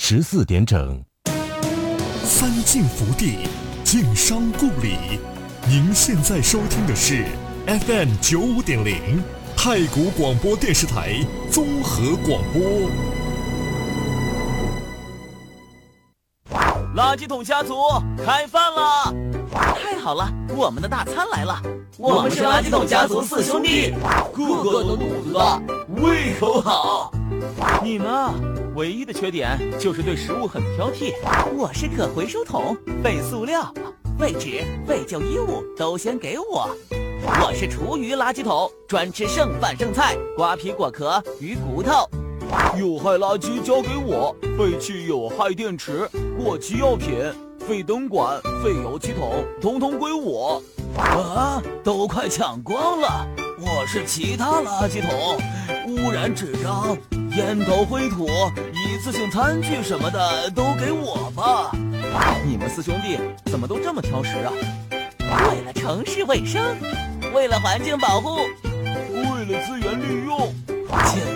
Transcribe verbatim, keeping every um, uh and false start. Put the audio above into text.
十四点整。 三晋福地，晋商故里。您现在收听的是 F M 九五点零太谷广播电视台综合广播。 垃圾桶家族开饭了！太好了，我们的大餐来了！ 我们是垃圾桶家族四兄弟，个个都肚子大，胃口好。 你呢？唯一的缺点就是对食物很挑剔。我是可回收桶，废塑料、废纸、废旧衣物都先给我。我是厨余垃圾桶，专吃剩饭剩菜、瓜皮果壳、鱼骨头。 有害垃圾交给我，废弃有害电池、过期药品、废灯管、废油漆桶，统统归我。 啊，都快抢光了！我是其他垃圾桶，污染纸张、烟头灰土、一次性餐具什么的都给我吧。 你们四兄弟怎么都这么挑食啊？ 为了城市卫生，为了环境保护， 为了资源利用， 简